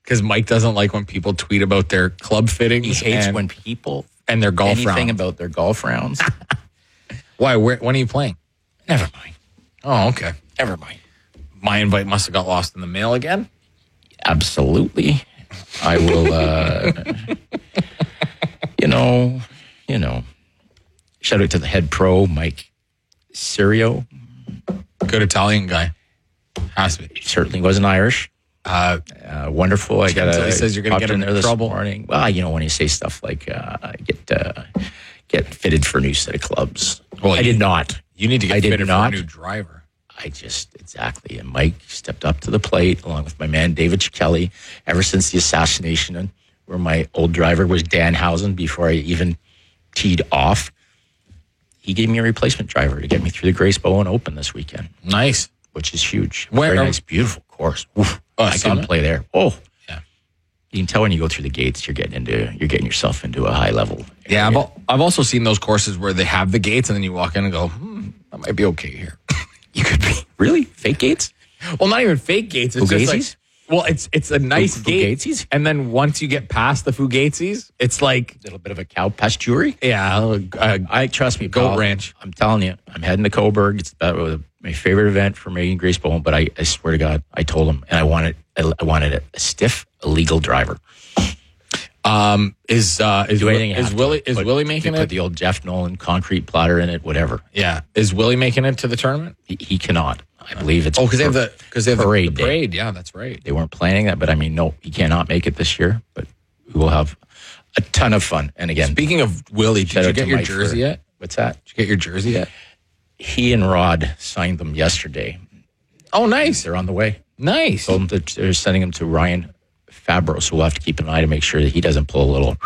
because Mike doesn't like when people tweet about their club fittings. He hates when people and their golf anything rounds. about their golf rounds. Why? When are you playing? Never mind. Oh, okay. Never mind. My invite must have got lost in the mail again. Absolutely. I will, you know, shout out to the head pro, Mike Sirio. Good Italian guy. Has to be. Certainly wasn't Irish. Wonderful. I got he says you're going to get him in trouble. Morning. Well, when you say stuff like get fitted for a new set of clubs. Well, I did not. You need to get fitted for a new driver. Exactly. And Mike stepped up to the plate along with my man, David Kelly, ever since the assassination where my old driver was Danhausen before I even teed off. He gave me a replacement driver to get me through the Grace Bowen Open this weekend. Nice. Which is huge. Very nice, beautiful course. I couldn't play there. Oh, yeah. You can tell when you go through the gates, you're getting yourself into a high level area. Yeah, I've also seen those courses where they have the gates and then you walk in and go, that might be okay here. You could be really fake gates. Well, not even fake gates. It's just like, well, it's a nice gate, Fugazis? And then once you get past the Fugazis, it's like A little bit of a cow pastury. yeah, I trust me, goat pal. ranch. I'm telling you, I'm heading to Coburg. It's my favorite event for me and Grace Bowen. But I swear to God, I told him, and I wanted a stiff, illegal driver. Is Willie making Put it? the old Jeff Nolan concrete plotter in it, whatever. Yeah, is Willie making it to the tournament? He cannot. I believe it's because they have the parade. Parade. Yeah, that's right. They weren't planning that, but I mean, no, he cannot make it this year. But we will have a ton of fun. And again, Speaking of Willie, did you get your Mike jersey yet? What's that? Did you get your jersey yet? He and Rod signed them yesterday. Oh, nice. They're on the way. Nice. Told them that they're sending them to Ryan Fabro, so we'll have to keep an eye to make sure that he doesn't pull a little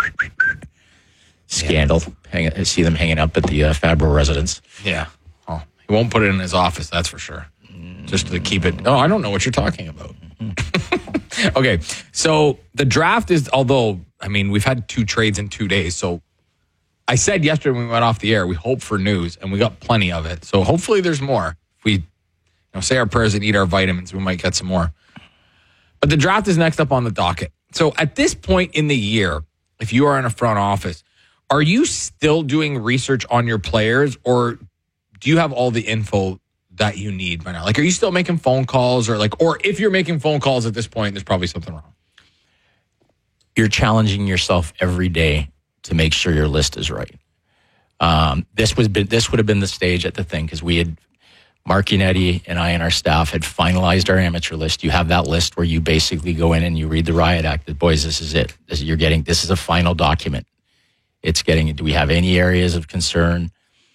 scandal. See them hanging up at the Fabro residence. Yeah. Oh, he won't put it in his office, that's for sure. Just to keep it. Oh, I don't know what you're talking about. Okay, so the draft is, although, I mean, we've had 2 trades in 2 days. So I said yesterday when we went off the air, we hope for news, and we got plenty of it. So hopefully there's more. If we say our prayers and eat our vitamins, we might get some more. But the draft is next up on the docket. So at this point in the year, if you are in a front office, are you still doing research on your players, or do you have all the info that you need by now? Like, are you still making phone calls, or if you're making phone calls at this point, there's probably something wrong? You're challenging yourself every day to make sure your list is right. This would have been the stage at the thing, because we had Mark Yannetti and I and our staff had finalized our amateur list. You have that list where you basically go in and you read the riot act. That, boys, this is it. This is a final document. Do we have any areas of concern?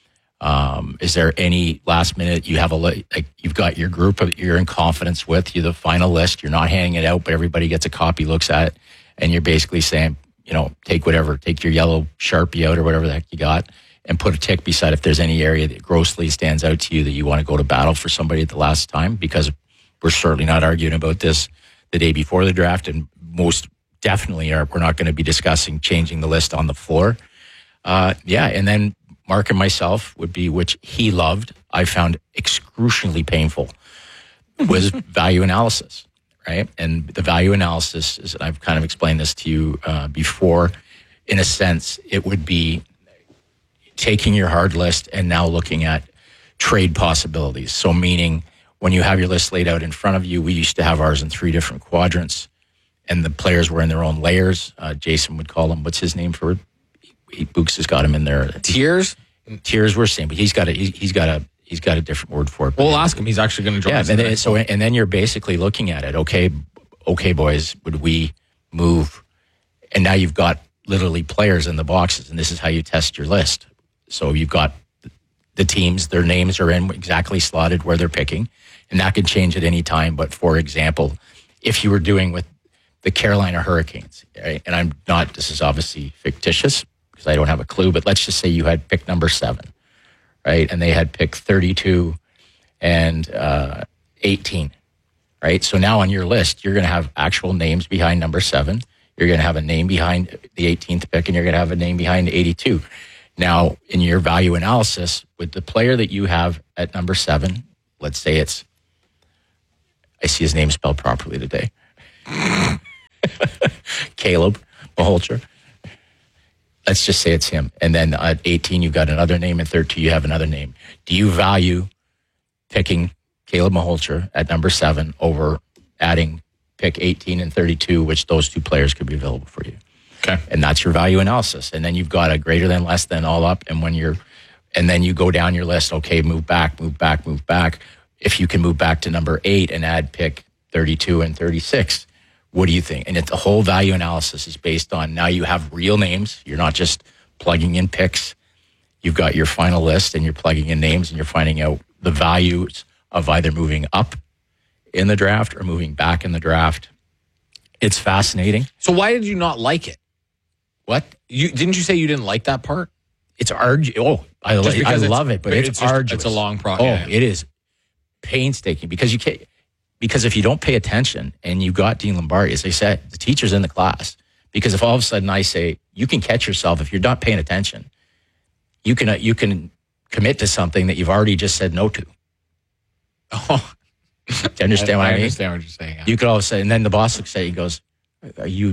Is there any last minute? You have you've got your group you're in confidence with. You're the final list. You're not handing it out, but everybody gets a copy, looks at it, and you're basically saying, take your yellow Sharpie out or whatever the heck you got, and put a tick beside if there's any area that grossly stands out to you that you want to go to battle for somebody at the last time, because we're certainly not arguing about this the day before the draft, and most definitely we're not going to be discussing changing the list on the floor. And then Mark and myself would be, which he loved, I found excruciatingly painful, was value analysis, right? And the value analysis is, I've kind of explained this to you before, in a sense, it would be taking your hard list and now looking at trade possibilities. So meaning when you have your list laid out in front of you, we used to have ours in 3 different quadrants, and the players were in their own layers. Jason would call them, what's his name for it? Books has got him in there. Tiers? Tiers were same, but he's got a different word for it. We'll ask him. He's actually going to join us. And then you're basically looking at it. Okay, boys, would we move? And now you've got literally players in the boxes, and this is how you test your list. So you've got the teams, their names are in exactly slotted where they're picking, and that could change at any time. But for example, if you were doing with the Carolina Hurricanes, right? And this is obviously fictitious because I don't have a clue, but let's just say you had pick number 7, right? And they had pick 32 and 18, right? So now on your list, you're going to have actual names behind number 7. You're going to have a name behind the 18th pick, and you're going to have a name behind 82. Now, in your value analysis, with the player that you have at number 7, let's say I see his name spelled properly today. Caleb Maholcher. Let's just say it's him. And then at 18, you've got another name, and 13, you have another name. Do you value picking Caleb Maholcher at number 7 over adding pick 18 and 32, which those two players could be available for you? Okay. And that's your value analysis. And then you've got a greater than, less than, all up. And then you go down your list. Okay, move back. If you can move back to number 8 and add pick 32 and 36, what do you think? And the whole value analysis is based on, now you have real names. You're not just plugging in picks. You've got your final list and you're plugging in names and you're finding out the values of either moving up in the draft or moving back in the draft. It's fascinating. So why did you not like it? What? Didn't you say you didn't like that part? It's arduous. Oh, I love it, but it's arduous. It's a long process. Oh, it is painstaking because you can't. Because if you don't pay attention, and you got Dean Lombardi, as I said, the teacher's in the class. Because if all of a sudden I say, you can catch yourself if you're not paying attention, you can commit to something that you've already just said no to. Oh, do you understand what I mean? I understand what you're saying. Yeah. You could all of a sudden, and then the boss looks at you, he goes, "Are you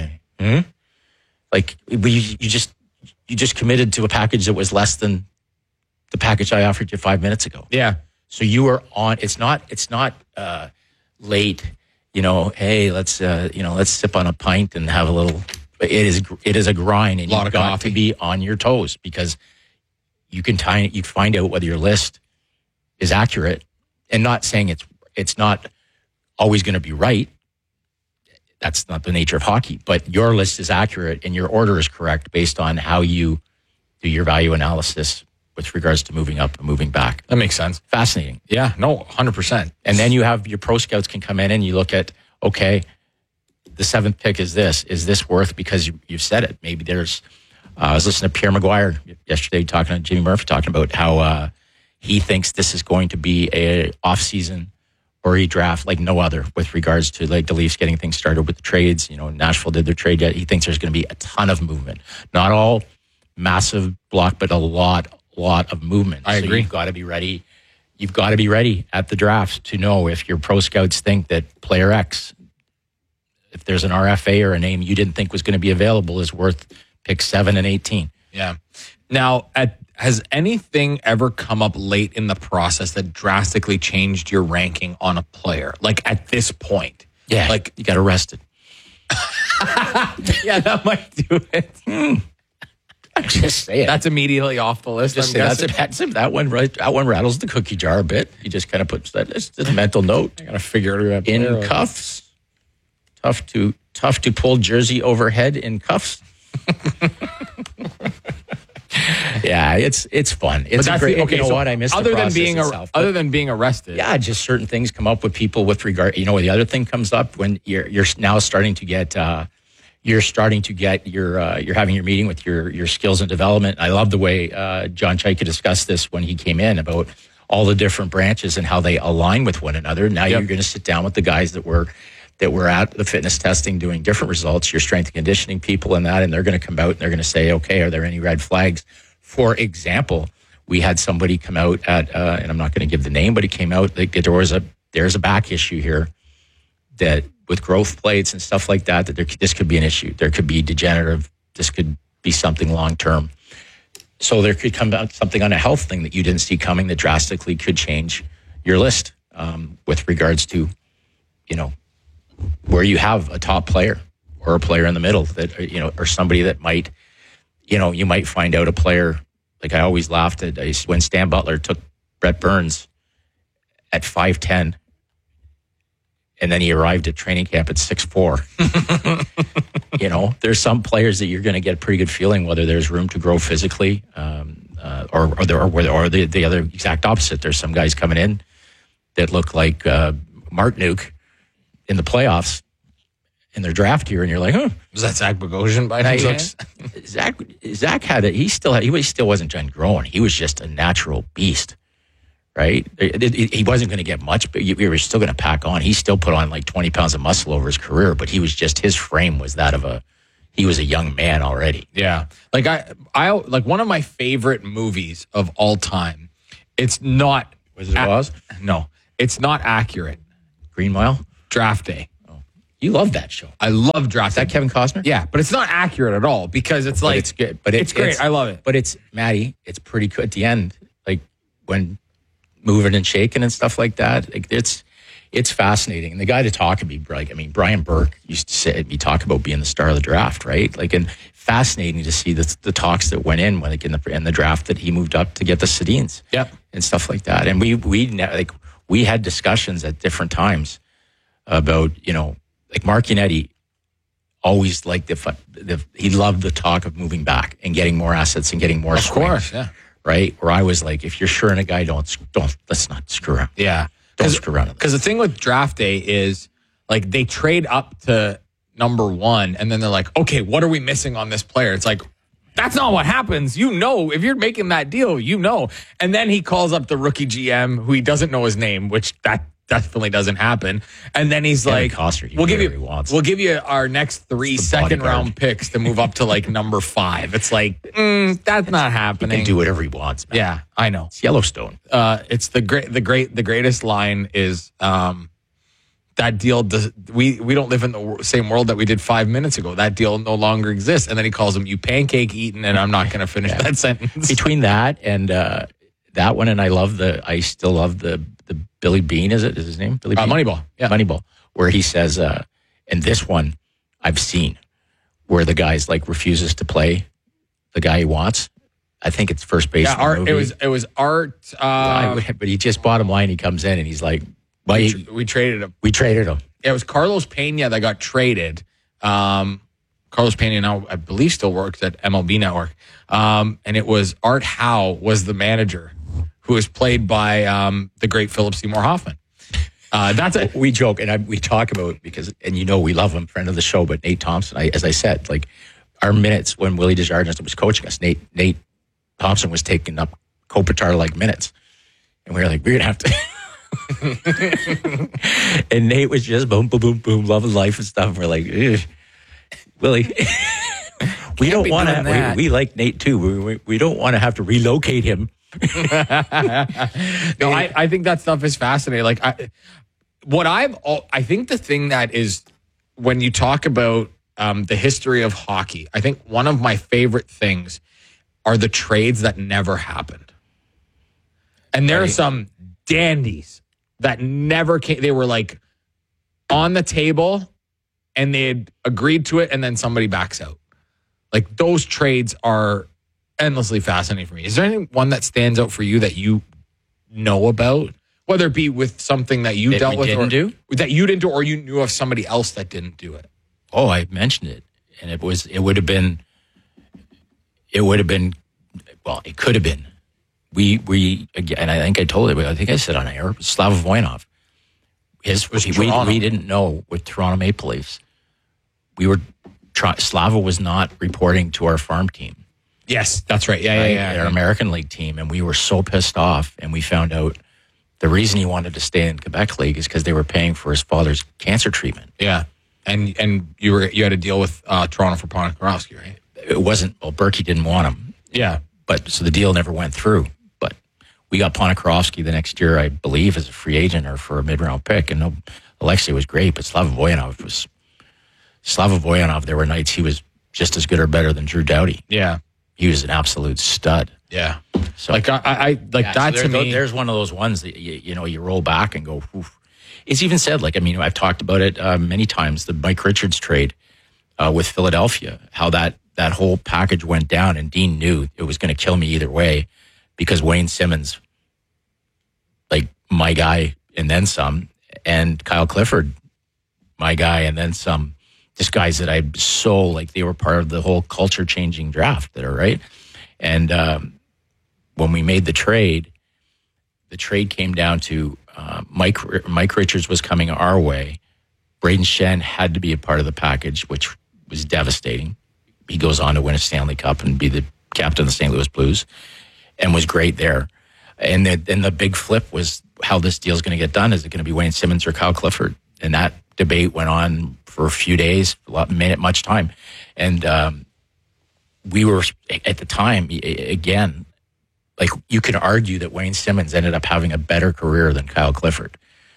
like you just committed to a package that was less than the package I offered you 5 minutes ago?" Yeah. So you were on. It's not late. Hey, let's sip on a pint and have a little. It is a grind, and you've got to be on your toes because you find out whether your list is accurate, and not saying it's not always going to be right. That's not the nature of hockey, but your list is accurate and your order is correct based on how you do your value analysis with regards to moving up and moving back. That makes sense. Fascinating. Yeah, no, 100%. And then you have your pro scouts can come in and you look at, okay, the 7th pick is this worth, because you've said it. Maybe I was listening to Pierre Maguire yesterday talking to Jimmy Murphy, talking about how he thinks this is going to be a off-season or a draft like no other with regards to like the Leafs getting things started with the trades. Nashville did their trade yet. He thinks there's going to be a ton of movement. Not all massive block, but a lot of movement. I agree. You've got to be ready. You've got to be ready at the draft to know if your pro scouts think that player X, if there's an RFA or a name you didn't think was going to be available, is worth pick 7 and 18. Yeah. Now, has anything ever come up late in the process that drastically changed your ranking on a player? Like at this point? Yeah. Like you got arrested. Yeah, that might do it. I'm just saying. That's immediately off the list. That one rattles the cookie jar a bit. You just kind of put that. It's just a mental note. I gotta figure it out. In cuffs. Tough to pull jersey overhead in cuffs. Yeah, it's fun. It's great. Okay, you know what? I missed other the than process being itself, other than being arrested. Yeah, just certain things come up with people with regard. The other thing comes up when you're now starting to get. You're having your meeting with your skills and development. I love the way John Chaika discussed this when he came in about all the different branches and how they align with one another. Now you're going to sit down with the guys that were at the fitness testing doing different results, your strength and conditioning people and that, and they're going to come out and they're going to say, okay, are there any red flags? For example, we had somebody come out at, and I'm not going to give the name, but it came out that there's a back issue here that with growth plates and stuff like that this could be an issue. There could be degenerative. This could be something long-term. So there could come out something on a health thing that you didn't see coming that drastically could change your list with regards to, where you have a top player or a player in the middle that, or somebody that might, you might find out a player. Like I always laughed at when Stan Butler took Brett Burns at 5'10", and then he arrived at training camp at 6'4". There's some players that you're going to get a pretty good feeling whether there's room to grow physically, or the other exact opposite. There's some guys coming in that look like Mark Nuke in the playoffs in their draft year, and you're like, was that Zach Bogosian by any chance? Zach had it. He still wasn't done growing. He was just a natural beast. Right? He wasn't going to get much, but we were still going to pack on. He still put on like 20 pounds of muscle over his career, but his frame was he was a young man already. Yeah. Like I like one of my favorite movies of all time. It's not. Was it Oz? No, it's not accurate. Green Mile? Draft Day. Oh. You love that show. I love Draft Is that Day. Kevin Costner? Yeah, but it's not accurate at all because it's like But it's good. But it's great. I love it. But it's Maddie. It's pretty good at the end, like when moving and shaking and stuff like that. Like it's fascinating. And the guy to talk to me, like I mean, Brian Burke used to say me talk about being the star of the draft, right? Like, and fascinating to see the talks that went in when like in the draft that he moved up to get the Sedins, and stuff like that. And we had discussions at different times about like Marchinetti always liked he loved the talk of moving back and getting more assets and getting more swing. Of course, yeah. Right? Where I was like, if you're sure in a guy, don't let's not screw around. Yeah. Don't screw around. Because the thing with Draft Day is like they trade up to number 1 and then they're like, okay, what are we missing on this player? It's like, that's not what happens. If you're making that deal, And then he calls up the rookie GM who he doesn't know his name, which that definitely doesn't happen. And then he's like, Costner, we'll give you our next 3 second-round picks to move up to like number 5. It's like, that's not happening. He can do whatever he wants, man. Yeah, I know. It's Yellowstone. It's the greatest line is that deal we don't live in the same world that we did 5 minutes ago. That deal no longer exists. And then he calls him, you pancake eating, and I'm not going to finish that sentence. Between that and that one, and I still love the Billy Bean, is his name? Billy Bean? Moneyball. Yeah. Moneyball, where he says, and this one I've seen where the guy's like refuses to play the guy he wants. I think it's first base. Yeah, Art, it was Art. But he just bottom line, he comes in and he's like, we traded him. We traded him. Yeah, it was Carlos Pena that got traded. Carlos Pena now, I believe, still works at MLB Network. And it was Art Howe was the manager, who was played by the great Philip Seymour Hoffman. We joke and we talk about we love him, friend of the show, but Nate Thompson. As I said, like our minutes when Willie Desjardins was coaching us, Nate Thompson was taking up Kopitar-like minutes, and we were like, we're gonna have to. And Nate was just boom, boom, boom, boom, loving life and stuff. And we're like, Willie, we don't want to. We like Nate too. We don't want to have to relocate him. No, I think that stuff is fascinating. Like I think the thing that is when you talk about the history of hockey, I think one of my favorite things are the trades that never happened. And there are some dandies that never came. They were like on the table and they had agreed to it and then somebody backs out. Like those trades are endlessly fascinating for me. Is there anyone that stands out for you that you know about? Whether it be with something that you dealt with or that you didn't do, or you knew of somebody else that didn't do it. Oh, I mentioned it. And it would have been, well, it could have been. We again, I think I told it, I think I said on air, Slava Voinov. We didn't know with Toronto Maple Leafs. Slava was not reporting to our farm team. Yes, that's right. Yeah. Our American League team. And we were so pissed off. And we found out the reason he wanted to stay in Quebec League is because they were paying for his father's cancer treatment. Yeah. And you had a deal with Toronto for Ponikarovsky, right? It wasn't, Berkey didn't want him. Yeah. But so the deal never went through. But we got Ponikarovsky the next year, I believe, as a free agent or for a mid-round pick. And Alexei was great, but Slava Voinov, there were nights he was just as good or better than Drew Doughty. Yeah. He was an absolute stud. Yeah. So like that so to me. There's one of those ones that you roll back and go, oof. It's even said, like, I mean, I've talked about it many times, the Mike Richards trade with Philadelphia, how that whole package went down, and Dean knew it was going to kill me either way because Wayne Simmons, like, my guy and then some, and Kyle Clifford, my guy and then some. Just guys that I so like, they were part of the whole culture changing draft there, right? And when we made the trade came down to Mike Richards was coming our way. Braden Shen had to be a part of the package, which was devastating. He goes on to win a Stanley Cup and be the captain of the St. Louis Blues, and was great there. And then the big flip was how this deal is going to get done. Is it going to be Wayne Simmons or Kyle Clifford? And that debate went on for a few days, much time. And we were, at the time, again, like, you can argue that Wayne Simmons ended up having a better career than Kyle Clifford.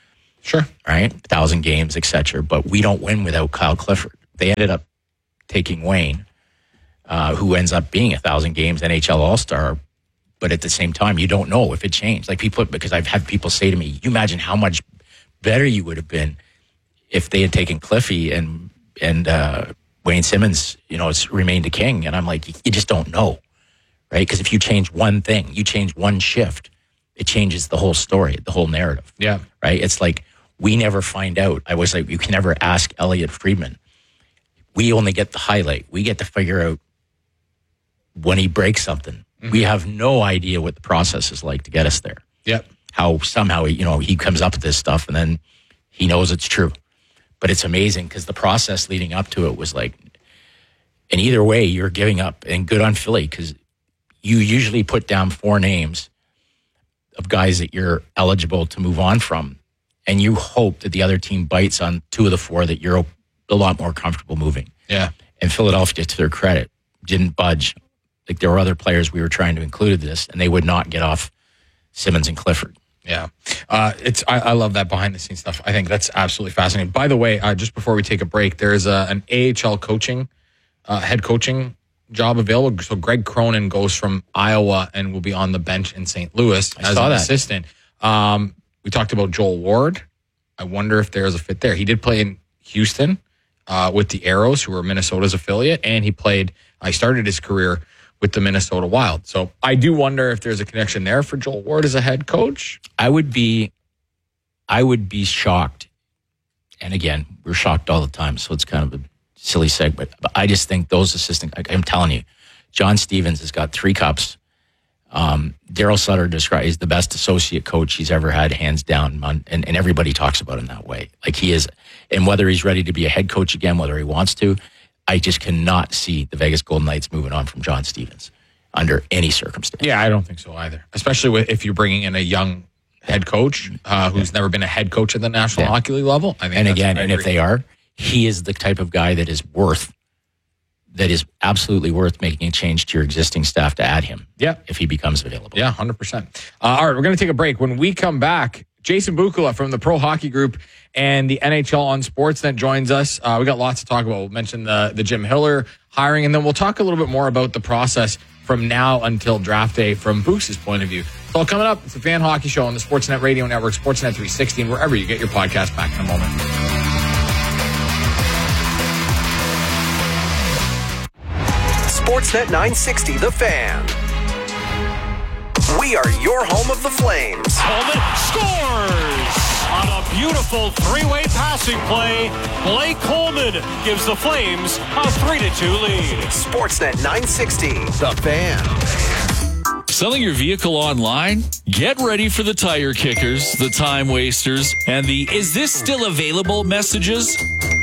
Sure. Right? 1,000 games, etc. But we don't win without Kyle Clifford. They ended up taking Wayne, who ends up being 1,000 games NHL All-Star. But at the same time, you don't know if it changed. Like people, because I've had people say to me, you imagine how much better you would have been if they had taken Cliffy and Wayne Simmons, remained a King. And I'm like, you just don't know, right? Because if you change one thing, you change one shift, it changes the whole story, the whole narrative. Yeah. Right? It's like, we never find out. I was like, you can never ask Elliot Friedman. We only get the highlight. We get to figure out when he breaks something. Mm-hmm. We have no idea what the process is like to get us there. Yep. How somehow, he comes up with this stuff and then he knows it's true. But it's amazing because the process leading up to it was like, and either way, you're giving up. And good on Philly, because you usually put down 4 names of guys that you're eligible to move on from. And you hope that the other team bites on 2 of the 4 that you're a lot more comfortable moving. Yeah. And Philadelphia, to their credit, didn't budge. Like, there were other players we were trying to include in this, and they would not get off Simmons and Clifford. Yeah. I love that behind the scenes stuff. I think that's absolutely fascinating. By the way, just before we take a break, there's an AHL coaching, head coaching job available. So Greg Cronin goes from Iowa and will be on the bench in St. Louis as an assistant. We talked about Joel Ward. I wonder if there's a fit there. He did play in Houston with the Arrows, who were Minnesota's affiliate, and he started his career with the Minnesota Wild. So I do wonder if there's a connection there for Joel Ward as a head coach. I would be shocked. And again, we're shocked all the time, so it's kind of a silly segment. But I just think those assistants, I'm telling you, John Stevens has got 3 cups. Daryl Sutter described he's the best associate coach he's ever had, hands down, and everybody talks about him that way. Like, he is, and whether he's ready to be a head coach again, whether he wants to, I just cannot see the Vegas Golden Knights moving on from John Stevens under any circumstance. Yeah, I don't think so either. Especially if you're bringing in a young head coach who's never been a head coach at the National Hockey League level. I think if they are, he is the type of guy that is absolutely worth making a change to your existing staff to add him. Yeah. If he becomes available. Yeah, 100%. All right, we're going to take a break. When we come back, Jason Bukala from the Pro Hockey Group and the NHL on Sportsnet joins us. We got lots to talk about. We'll mention the Jim Hiller hiring, and then we'll talk a little bit more about the process from now until draft day from Book's point of view. So coming up, it's the Fan Hockey Show on the Sportsnet Radio Network, Sportsnet 360, and wherever you get your podcast. Back in a moment. Sportsnet 960, The Fan. We are your home of the Flames. Coleman scores on a beautiful 3-way passing play. Blake Coleman gives the Flames a 3-2 lead. Sportsnet 960, The Fan. Selling your vehicle online? Get ready for the tire kickers, the time wasters, and the "is this still available" messages.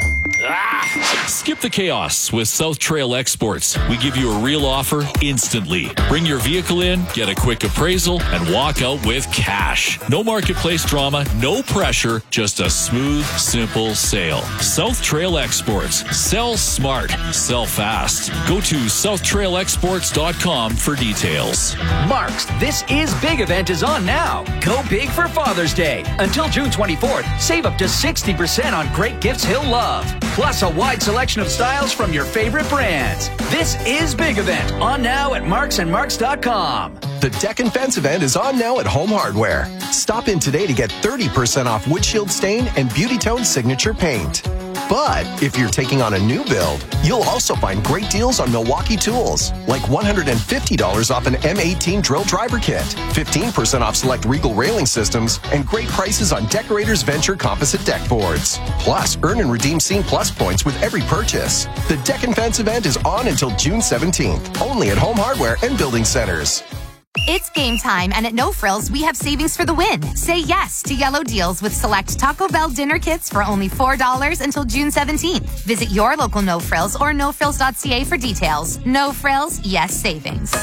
Skip the chaos with South Trail Exports. We give you a real offer instantly. Bring your vehicle in, get a quick appraisal, and walk out with cash. No marketplace drama, no pressure, just a smooth, simple sale. South Trail Exports. Sell smart, sell fast. Go to southtrailexports.com for details. Mark's This Is Big event is on now. Go big for Father's Day. Until June 24th, save up to 60% on great gifts he'll love. Plus a wide selection of styles from your favorite brands. This Is Big event on now at marksandmarks.com. The Deck and Fence event is on now at Home Hardware. Stop in today to get 30% off Windshield Stain and Beauty Tone Signature Paint. But if you're taking on a new build, you'll also find great deals on Milwaukee tools, like $150 off an M18 drill driver kit, 15% off select Regal railing systems, and great prices on Decorators Venture composite deck boards. Plus, earn and redeem Scene Plus points with every purchase. The Deck and Fence event is on until June 17th, only at Home Hardware and Building Centers. It's game time, and at No Frills, we have savings for the win. Say yes to yellow deals with select Taco Bell dinner kits for only $4 until June 17th. Visit your local No Frills or nofrills.ca for details. No Frills, yes savings.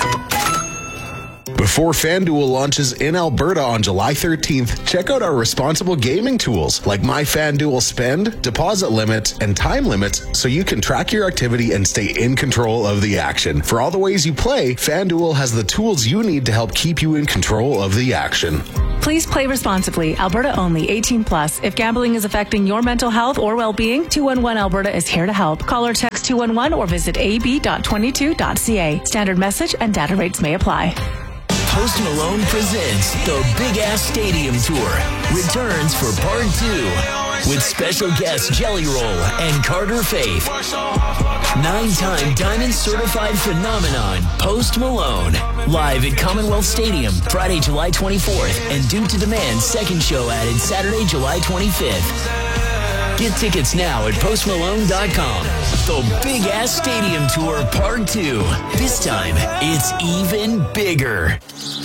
Before FanDuel launches in Alberta on July 13th, check out our responsible gaming tools like My FanDuel Spend, deposit limit, and time limits so you can track your activity and stay in control of the action. For all the ways you play, FanDuel has the tools you need to help keep you in control of the action. Please play responsibly. Alberta only. 18+. If gambling is affecting your mental health or well-being, 211 Alberta is here to help. Call or text 211 or visit ab.22.ca. Standard message and data rates may apply. Post Malone presents the Big Ass Stadium Tour. Returns for Part 2 with special guests Jelly Roll and Carter Faith. 9-time Diamond Certified Phenomenon, Post Malone. Live at Commonwealth Stadium, Friday, July 24th. And Due to Demand, second show added Saturday, July 25th. Get tickets now at postmalone.com. The Big Ass Stadium Tour Part 2. This time, it's even bigger.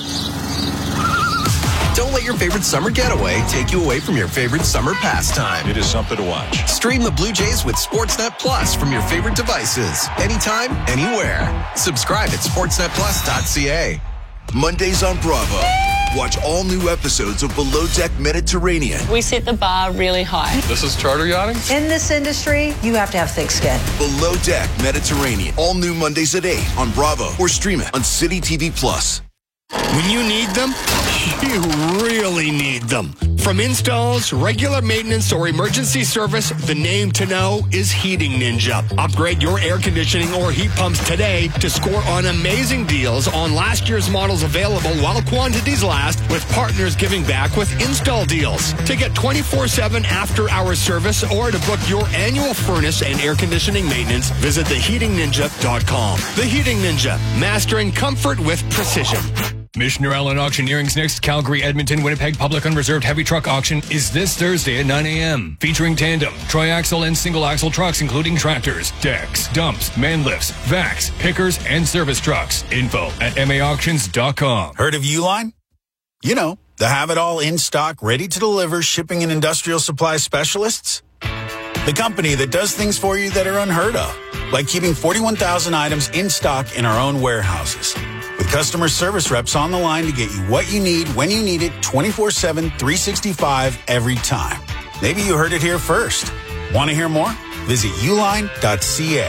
Don't let your favorite summer getaway take you away from your favorite summer pastime. It is something to watch. Stream the Blue Jays with Sportsnet Plus from your favorite devices. Anytime, anywhere. Subscribe at sportsnetplus.ca. Mondays on Bravo. Watch all new episodes of Below Deck Mediterranean. We set the bar really high. This is charter yachting? In this industry, you have to have thick skin. Below Deck Mediterranean. All new Mondays at 8 on Bravo or stream it on City TV Plus. When you need them, you really need them. From installs, regular maintenance, or emergency service, the name to know is Heating Ninja. Upgrade your air conditioning or heat pumps today to score on amazing deals on last year's models available while quantities last, with partners giving back with install deals. To get 24/7 after-hour service or to book your annual furnace and air conditioning maintenance, visit theheatingninja.com. The Heating Ninja, mastering comfort with precision. Missioner Allen Auctioneering's next Calgary, Edmonton, Winnipeg Public Unreserved Heavy Truck Auction is this Thursday at 9 a.m. Featuring tandem, tri-axle, and single-axle trucks, including tractors, decks, dumps, man lifts, vacs, pickers, and service trucks. Info at maauctions.com. Heard of Uline? You know, the have-it-all in stock, ready to deliver shipping and industrial supply specialists. The company that does things for you that are unheard of, like keeping 41,000 items in stock in our own warehouses. With customer service reps on the line to get you what you need when you need it 24/7, 365 every time. Maybe you heard it here first. Want to hear more? Visit uline.ca.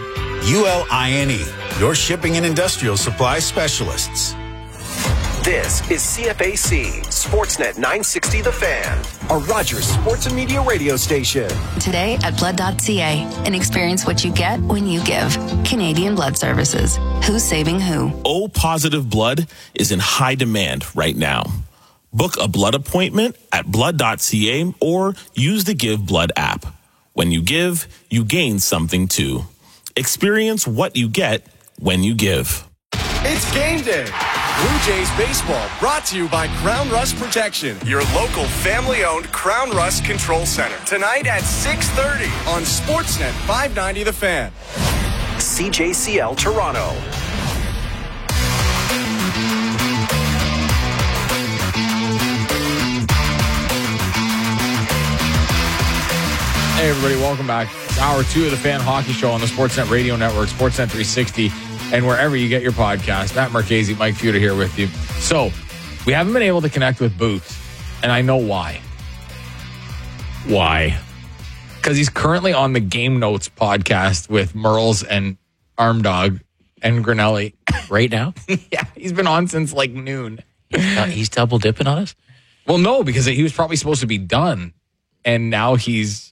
ULINE, your shipping and industrial supply specialists. This is CFAC, Sportsnet 960 The Fan, a Rogers Sports and Media radio station. Today at blood.ca and experience what you get when you give. Canadian Blood Services. Who's saving who? O positive blood is in high demand right now. Book a blood appointment at blood.ca or use the Give Blood app. When you give, you gain something too. Experience what you get when you give. It's game day. Blue Jays baseball brought to you by Crown Rust Protection, your local family-owned Crown Rust Control Center. Tonight at 6:30 on Sportsnet 590 The Fan. CJCL Toronto. Hey everybody, welcome back to Hour 2 of the Fan Hockey Show on the Sportsnet Radio Network, Sportsnet 360, and wherever you get your podcast. Matt Marchese, Mike Feuda here with you. So, we haven't been able to connect with Boots, and I know why. Why? Because he's currently on the Game Notes podcast with Merles and Armdog and Grinelli. Right now? Yeah, he's been on since like noon. He's double dipping on us? Well, no, because he was probably supposed to be done, and now he's...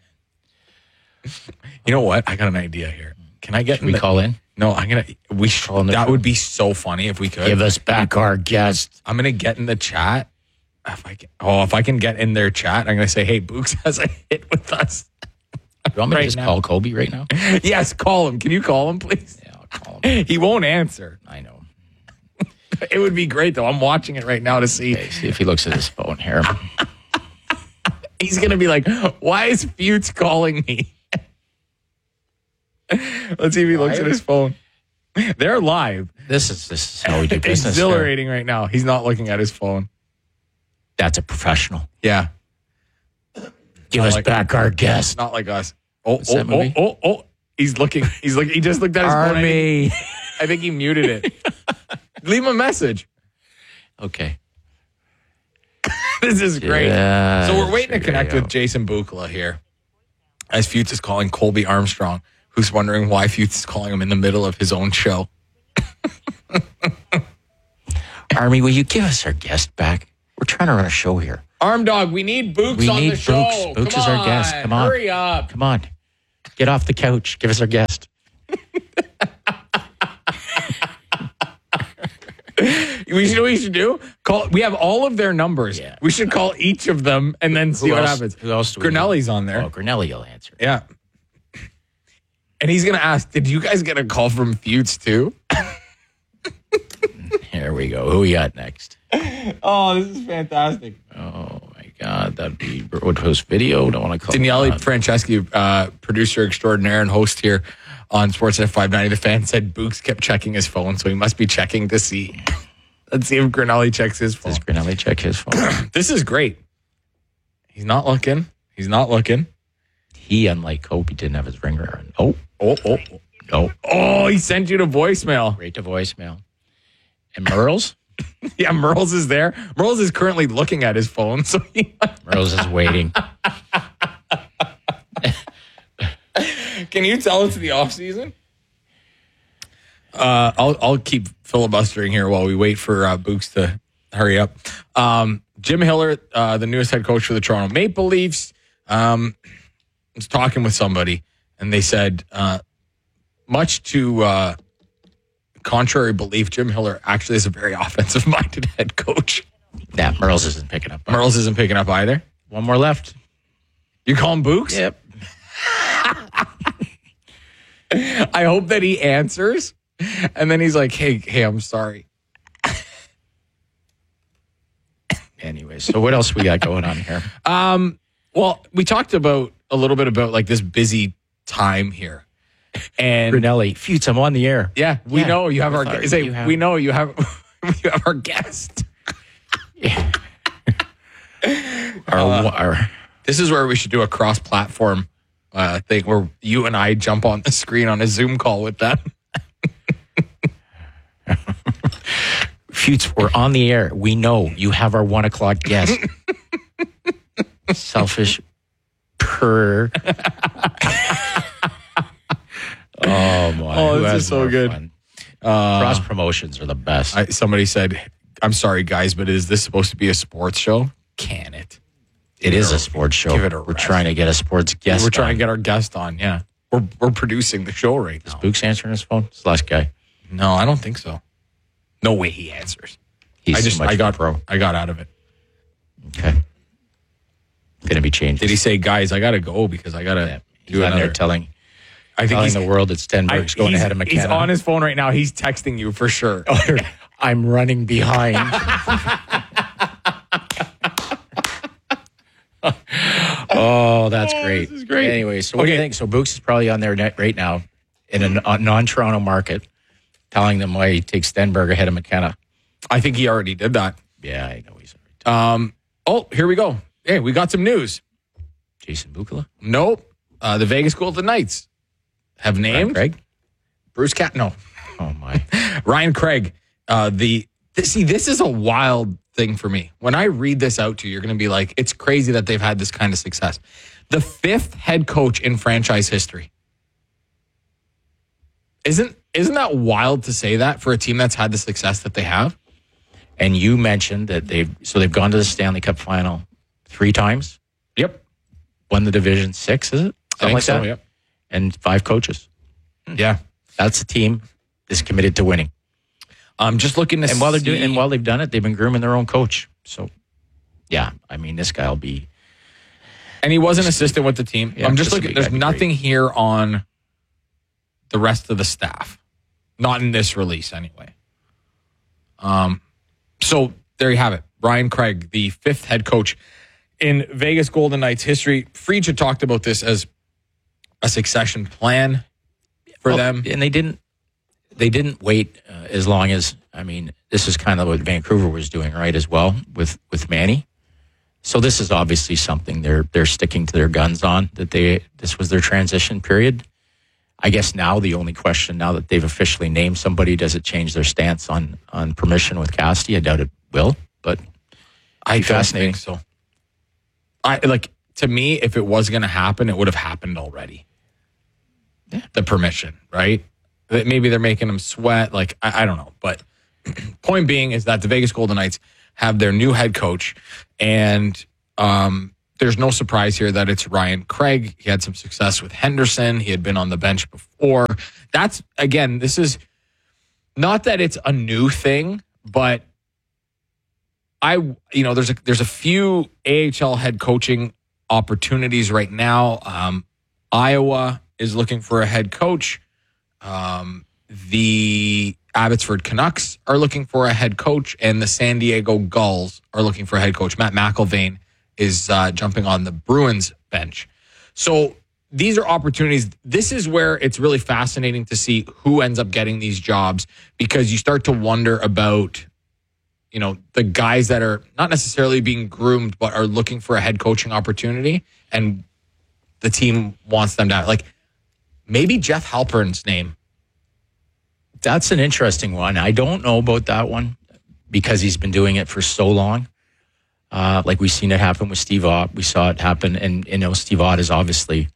You know what? I got an idea here. Can I get... Should we call in? No, we should call in. That would be so funny if we could. Give us back our guest. I'm going to get in the chat. If I can get in their chat, I'm going to say, hey, Books has a hit with us. You want me to just call Kobe right now? Yes, call him. Can you call him, please? Yeah, I'll call him. He won't answer. I know. It would be great, though. I'm watching it right now to see. Okay, see if he looks at his phone here. He's going to be like, why is Feuds calling me? Let's see if he looks at his phone. They're live. This is how we do business. It's exhilarating right now. He's not looking at his phone. That's a professional. Yeah. Give us back our guest. Not like us. Oh. He's looking. He just looked at his phone. Army. I think he muted it. Leave him a message. Okay. This is great. Yeah, so we're waiting to connect with Jason Bukala here. As Feuds is calling Colby Armstrong, who's wondering why Feuds is calling him in the middle of his own show. Army, will you give us our guest back? We're trying to run a show here. Arm Dog, we need Books We on need the show. Books. Books is our guest. Come on. Hurry up. Come on. Get off the couch. Give us our guest. We know what we should do? We have all of their numbers. Yeah. We should call each of them and then see what happens. Who else do we Grinelli's on there. Oh, Grinelli will answer. Yeah. And he's going to ask, did you guys get a call from Feuds too? Here we go. Who we got next? Oh, this is fantastic. Oh, my God. That'd be Road Post Video. Don't want to call Daniele Franceschi, producer extraordinaire and host here on Sportsnet 590. The Fan said Books kept checking his phone, so he must be checking to see. Let's see if Grinelli checks his phone. Does Grinelli check his phone? This is great. He's not looking. He, unlike Kobe, didn't have his ringer on. No. Oh, he sent you to voicemail. Right to voicemail. And Merles? Yeah, Merles is there. Merles is currently looking at his phone, so Merles is waiting. Can you tell it's the off season? I'll keep filibustering here while we wait for Books to hurry up. Jim Hiller, the newest head coach for the Toronto Maple Leafs, was talking with somebody, and they said, much to contrary belief, Jim Hiller actually is a very offensive-minded head coach. Yeah, Merles isn't picking up. Merles isn't picking up either. One more left. You call him Books? Yep. I hope that he answers, and then he's like, hey, I'm sorry. Anyway, so what else we got going on here? Well, we talked a little bit about like this busy time here. And Grinelli, Feuds, I'm on the air. Yeah, we know you have our Sorry, guest. We know you have you have our guest. Yeah. This is where we should do a cross-platform thing where you and I jump on the screen on a Zoom call with them. Feuds, we're on the air. We know you have our 1 o'clock guest. Selfish purr. Oh, my. Oh, this is so good. Fun? Cross promotions are the best. Somebody said, I'm sorry, guys, but is this supposed to be a sports show? Can it? It is a sports show. Give it a We're rest. trying to get a sports guest. We're trying to get our guest on, yeah. We're producing the show right now. Is Books answering his phone? It's the last guy. No, I don't think so. No way he answers. I got out of it. Okay. Going to be changed. Did he say, guys, I got to go because I got to do another another telling I think the world that Stenberg's going ahead of McKenna. He's on his phone right now. He's texting you for sure. I'm running behind. Oh, that's great. This is great. Anyway, so what do you think? So Books is probably on their net right now in a non-Toronto market, telling them why he takes Stenberg ahead of McKenna. I think he already did that. Yeah, I know he's Oh, here we go. Hey, we got some news. Jason Bukala? Nope. The Vegas Golden Knights have named Craig? Bruce Cat. No. Oh my. Ryan Craig. This is a wild thing for me. When I read this out to you, you're going to be like, it's crazy that they've had this kind of success. The 5th head coach in franchise history. Isn't that wild to say that for a team that's had the success that they have? And you mentioned that they've gone to the Stanley Cup final 3 times. Yep. Won the division 6, is it? I think like so, that? yep. And 5 coaches. Yeah. That's a team that's committed to winning. I'm just looking to while they've done it, they've been grooming their own coach. So, yeah, I mean, this guy will be. And he was an assistant with the team. Yeah, I'm just looking. There's nothing here on the rest of the staff, not in this release anyway. So there you have it. Ryan Craig, the 5th head coach in Vegas Golden Knights history. Friedge had talked about this as a succession plan for them, and they didn't wait as long as. I mean, this is kind of what Vancouver was doing, right, as well with Manny. So this is obviously something they're sticking to their guns on. This was their transition period. I guess now the only question, now that they've officially named somebody, does it change their stance on permission with Casti? I doubt it will, but I don't think so. To me, if it was going to happen, it would have happened already. Yeah. The permission, right? Maybe they're making them sweat. I don't know. But point being is that the Vegas Golden Knights have their new head coach. And there's no surprise here that it's Ryan Craig. He had some success with Henderson. He had been on the bench before. That's, again, this is not that it's a new thing, but there's a few AHL head coaching opportunities right now. Iowa is looking for a head coach. The Abbotsford Canucks are looking for a head coach, and the San Diego Gulls are looking for a head coach. Matt McIlvain is jumping on the Bruins bench. So these are opportunities. This is where it's really fascinating to see who ends up getting these jobs, because you start to wonder about, the guys that are not necessarily being groomed, but are looking for a head coaching opportunity, and the team wants them to, like, maybe Jeff Halpern's name. That's an interesting one. I don't know about that one because he's been doing it for so long. Like we've seen it happen with Steve Ott. We saw it happen. And Steve Ott is obviously,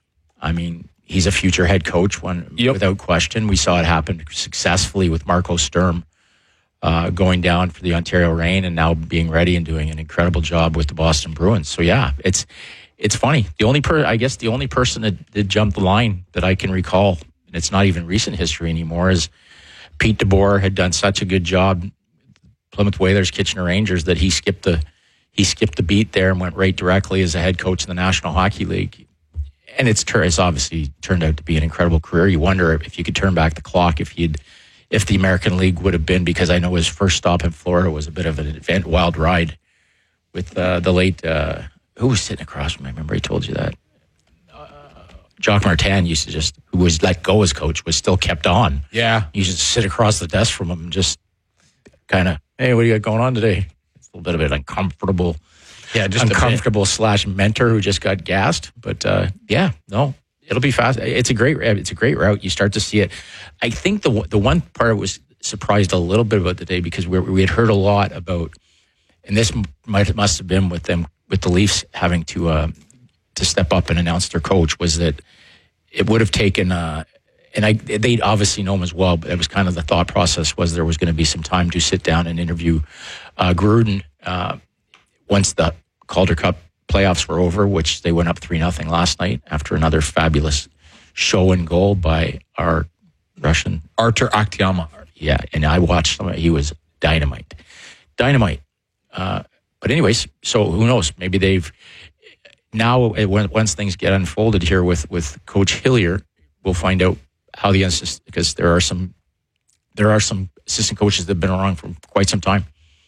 he's a future head coach without question. We saw it happen successfully with Marco Sturm going down for the Ontario Reign and now being ready and doing an incredible job with the Boston Bruins. So yeah, it's funny. The only person that jumped the line that I can recall, and it's not even recent history anymore, is Pete DeBoer had done such a good job, Plymouth Whalers, Kitchener Rangers, that he skipped the beat there and went right directly as a head coach in the National Hockey League. And it's obviously turned out to be an incredible career. You wonder if you could turn back the clock if the American League would have been, because I know his first stop in Florida was a bit of an wild ride with the late, who was sitting across from me? I remember he told you that. Jacques Martin who was let go as coach, was still kept on. Yeah. You should sit across the desk from him and just kind of, hey, what do you got going on today? It's a little bit of an uncomfortable. Yeah, just uncomfortable / mentor who just got gassed. But it'll be fast. It's a great route. You start to see it. I think the one part I was surprised a little bit about today, because we had heard a lot about, and this must have been with the Leafs having to step up and announce their coach, was that it would have taken, they'd obviously know him as well, but it was kind of the thought process was there was going to be some time to sit down and interview Gruden once the Calder Cup playoffs were over, which they went up 3-0 last night after another fabulous show and goal by our Russian Artur Aktyama. Yeah, and I watched him. He was dynamite. But anyways, so who knows? Maybe they've now, once things get unfolded here with Coach Hillier, we'll find out how the assistant, because there are some assistant coaches that have been around for quite some time.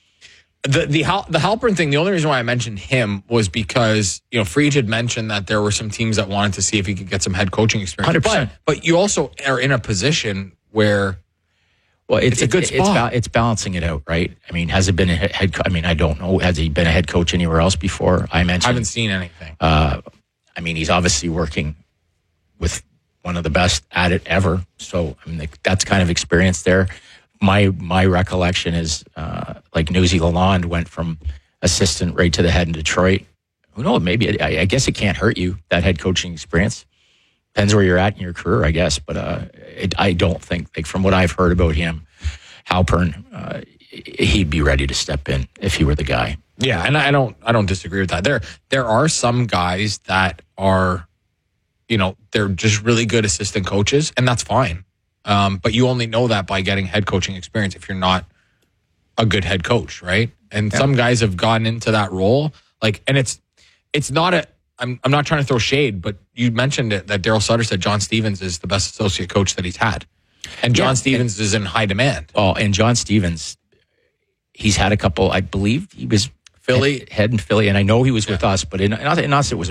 The Halpern thing, the only reason why I mentioned him was because, Fried had mentioned that there were some teams that wanted to see if he could get some head coaching experience. 100%. But you also are in a position where, it's a good spot. It's balancing it out, right? I mean, has it been a head coach? I mean, I don't know. Has he been a head coach anywhere else before? I haven't seen anything. He's obviously working with one of the best at it ever. So, that's kind of experience there. My recollection is like Newsy Lalonde went from assistant right to the head in Detroit. Who knows? Maybe I guess it can't hurt you, that head coaching experience. Depends where you're at in your career, I guess. But I don't think, like, from what I've heard about him, Halpern, he'd be ready to step in if he were the guy. Yeah, and I don't disagree with that. There are some guys that are, they're just really good assistant coaches, and that's fine. But you only know that by getting head coaching experience if you're not a good head coach, right? And some guys have gotten into that role, and it's not I'm not trying to throw shade, but you mentioned it, that Daryl Sutter said John Stevens is the best associate coach that he's had. And John Stevens is in high demand. Oh, and John Stevens, he's had a couple, I believe he was head in Philly, and I know he was with us, but in us it was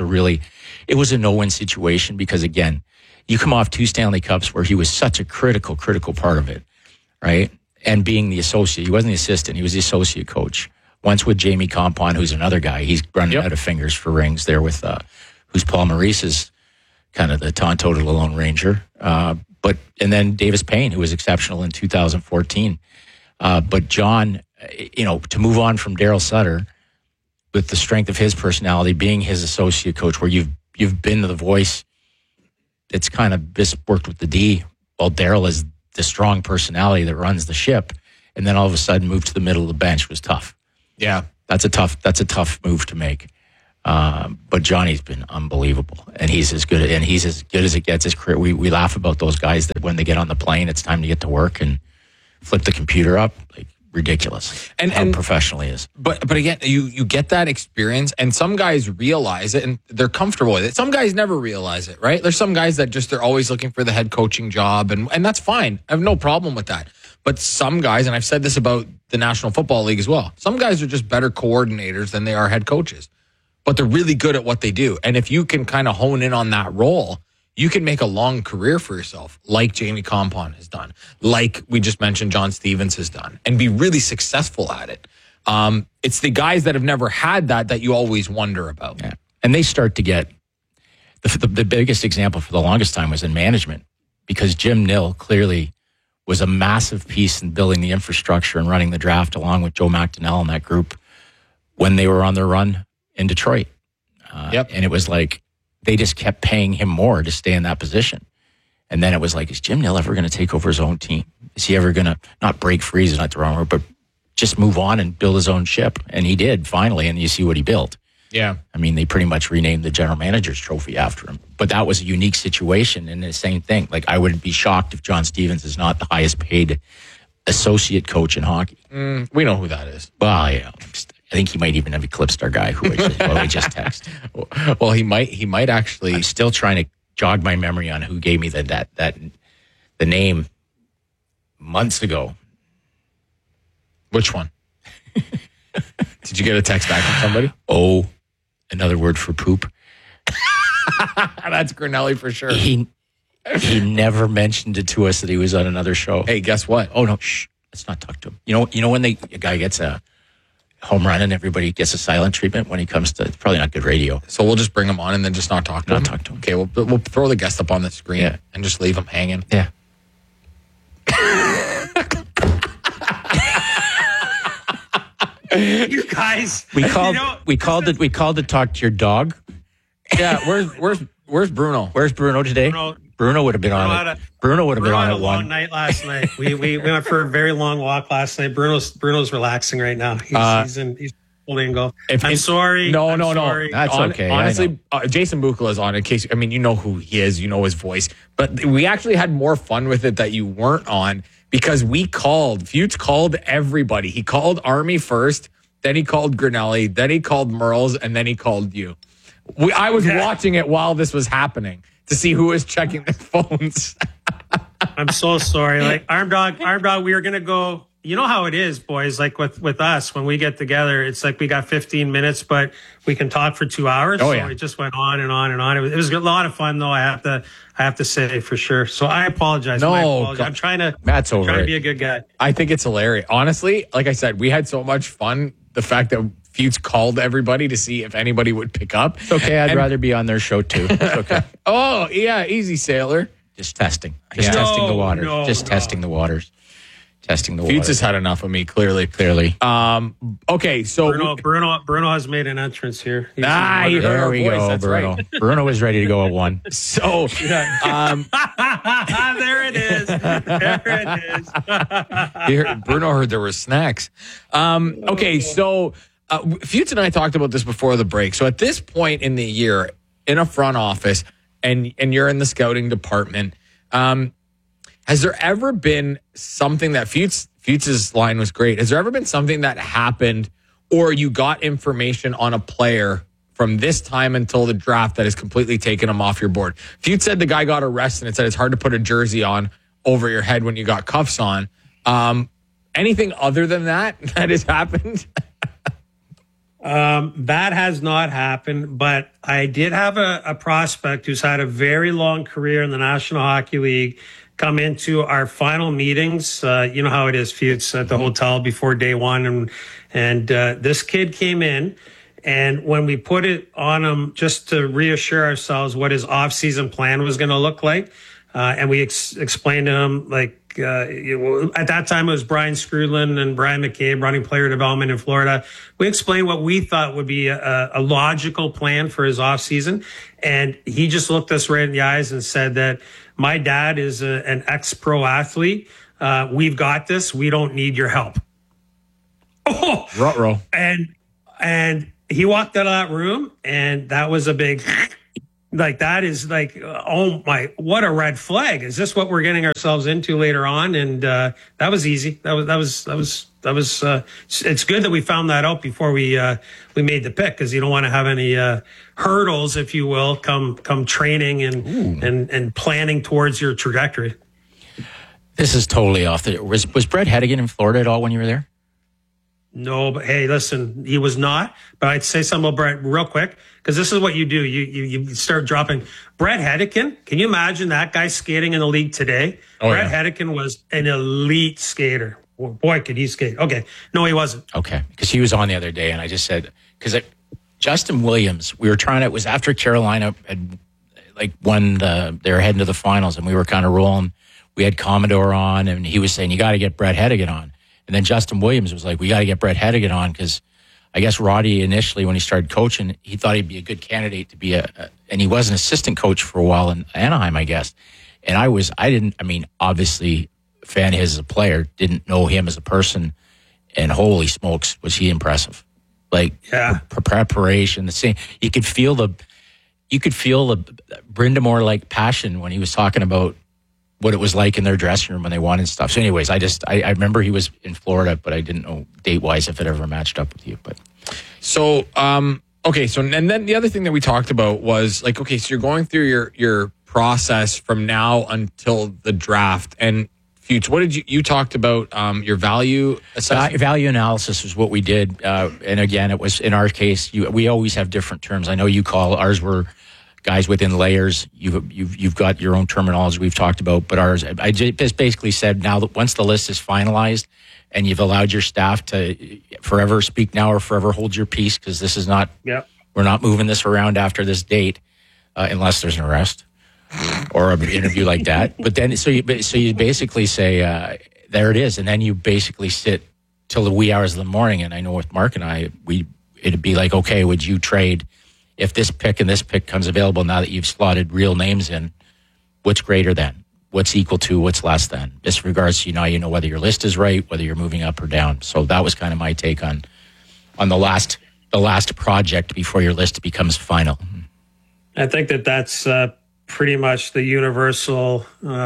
a no-win situation, because again, you come off 2 Stanley Cups where he was such a critical part of it, right? And being the associate, he wasn't the assistant, he was the associate coach. Once with Jamie Compon, who's another guy. He's running out of fingers for rings there with, who's Paul Maurice is kind of the Tonto to the Lone Ranger. And then Davis Payne, who was exceptional in 2014. But John, to move on from Daryl Sutter with the strength of his personality, being his associate coach, where you've been the voice that's kind of just worked with the D, while Daryl is the strong personality that runs the ship, and then all of a sudden move to the middle of the bench was tough. Yeah. That's a tough move to make. But Johnny's been unbelievable, and he's as good as it gets. His career. We laugh about those guys that when they get on the plane, it's time to get to work and flip the computer up. Like, ridiculous. And how professional he is. But again, you get that experience, and some guys realize it and they're comfortable with it. Some guys never realize it, right? There's some guys that they're always looking for the head coaching job, and that's fine. I have no problem with that. But some guys, and I've said this about the National Football League as well, some guys are just better coordinators than they are head coaches. But they're really good at what they do. And if you can kind of hone in on that role, you can make a long career for yourself, like Jamie Compon has done, like we just mentioned John Stevens has done, and be really successful at it. It's the guys that have never had that you always wonder about. Yeah. And they start to get, the biggest example for the longest time was in management, because Jim Nill clearly was a massive piece in building the infrastructure and running the draft along with Joe McDonnell and that group when they were on their run in Detroit. And it was like, they just kept paying him more to stay in that position. And then it was like, is Jim Nill ever going to take over his own team? Is he ever going to not break free is not the wrong word, but just move on and build his own ship? And he did finally. And you see what he built. Yeah. I mean, they pretty much renamed the general manager's trophy after him, but that was a unique situation. And the same thing, like, I would be shocked if John Stevens is not the highest paid associate coach in hockey. We know who that is. Well, yeah. I think he might even have eclipsed our guy who we just texted. Well, he might actually. I'm still trying to jog my memory on who gave me the name months ago. Which one? Did you get a text back from somebody? Oh, another word for poop. That's Grinelli for sure. He never mentioned it to us that he was on another show. Hey, guess what? Oh no, shh. Let's not talk to him. You know when a guy gets a home run and everybody gets a silent treatment when he comes to, it's probably not good radio. So we'll just bring him on and then just not talk to him. Okay, we'll throw the guest up on the screen and just leave him hanging. Yeah. You guys, we called to talk to your dog. Yeah, where's Bruno? Where's Bruno today? Bruno would have been on it. Bruno would have been on it. A long night last night. We went for a very long walk last night. Bruno's relaxing right now. He's holding and go. I'm sorry. No. That's okay. Honestly, Jason Bukala is on. In case, I mean, you know who he is. You know his voice. But we actually had more fun with it that you weren't on, because Fuchs called everybody. He called Army first, then he called Grinelli, then he called Merles, and then he called you. I was watching it while this was happening to see who was checking their phones. I'm so sorry. Like, Arm Dog, we were going to go. You know how it is, boys, like with us, when we get together, it's like we got 15 minutes, but we can talk for 2 hours. Oh, yeah. So it just went on and on and on. It was a lot of fun, though, I have to say, for sure. So I apologize. No, I'm trying to be a good guy. I think it's hilarious. Honestly, like I said, we had so much fun. The fact that Fuchs called everybody to see if anybody would pick up. It's okay. I'd rather be on their show, too. It's okay. Oh, yeah. Easy, sailor. Just testing. Testing the waters. Testing the waters. Testing the waters. Fuchs has had enough of me, clearly. Okay, so Bruno has made an entrance here. There we go, Bruno. Right. Bruno is ready to go at 1. So, there it is. Bruno heard there were snacks. Okay, so Fuchs and I talked about this before the break. So at this point in the year, in a front office, and you're in the scouting department, has there ever been something that Fuchs's line was great? Has there ever been something that happened, or you got information on a player from this time until the draft that has completely taken him off your board? Fuchs said the guy got arrested and said it's hard to put a jersey on over your head when you got cuffs on. Anything other than that has happened? That has not happened, but I did have a prospect who's had a very long career in the National Hockey League come into our final meetings. You know how it is, Fuchs, at the hotel before day one. And this kid came in, and when we put it on him just to reassure ourselves what his off-season plan was going to look like, and we explained to him, like, at that time it was Brian Scrudlin and Brian McCabe running player development in Florida. We explained what we thought would be a logical plan for his off season. And he just looked us right in the eyes and said that my dad is an ex-pro athlete. We've got this. We don't need your help. Oh, Ruh-roh. And he walked out of that room, and that was a big, like, that is like, oh my, what a red flag. Is this what we're getting ourselves into later on? And that was easy. That was it's good that we found that out before we made the pick, because you don't want to have any hurdles, if you will, come training and planning towards your trajectory. This is totally off the. Was Brett Hedigan in Florida at all when you were there? No, but hey, listen, he was not. But I'd say something about Brett real quick, because this is what you do. You start dropping. Brett Hedigan, can you imagine that guy skating in the league today? Brett Hedigan was an elite skater. Boy, could he skate. Okay. No, he wasn't. Okay. Because he was on the other day, and I just said, because Justin Williams, we were trying to, it was after Carolina had like won they were heading to the finals, and we were kind of rolling. We had Commodore on, and he was saying, you got to get Brett Hedigan on. And then Justin Williams was like, we got to get Brett Hedigan on, because I guess Roddy initially, when he started coaching, he thought he'd be a good candidate to be and he was an assistant coach for a while in Anaheim, I guess. And obviously fan of his as a player, didn't know him as a person, and holy smokes, was he impressive. Like, preparation, the same. You could feel the Brindamore like passion when he was talking about what it was like in their dressing room when they won and stuff. So anyways, I remember he was in Florida, but I didn't know date-wise if it ever matched up with you. But so, okay. So, and then the other thing that we talked about was like, okay, so you're going through your process from now until the draft. And Fuchs, what did you talked about your value assessment? Value analysis was what we did. And again, it was, in our case, we always have different terms. I know you call, ours were guys within layers. You've got your own terminology we've talked about, but ours, I just basically said, now that once the list is finalized and you've allowed your staff to forever speak now or forever hold your peace, because this is not, we're not moving this around after this date, unless there's an arrest or an interview like that. But then, so you basically say, there it is. And then you basically sit till the wee hours of the morning. And I know with Mark and I, it'd be like, okay, would you trade if this pick and this pick comes available now that you've slotted real names in? What's greater than? What's equal to? What's less than? Just regards to, you know whether your list is right, whether you're moving up or down. So that was kind of my take on the last project before your list becomes final. I think that's pretty much the universal